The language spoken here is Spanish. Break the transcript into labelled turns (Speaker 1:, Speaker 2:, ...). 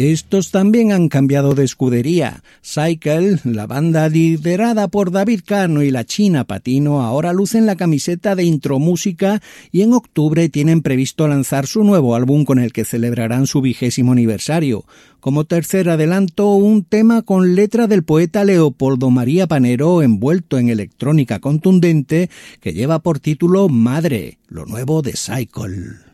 Speaker 1: Estos también han cambiado de escudería. Cycle, la banda liderada por David Cano y la China Patino, ahora lucen la camiseta de Intromúsica y en octubre tienen previsto lanzar su nuevo álbum con el que celebrarán su 20º aniversario. Como tercer adelanto, un tema con letra del poeta Leopoldo María Panero envuelto en electrónica contundente que lleva por título Madre, lo nuevo de Cycle.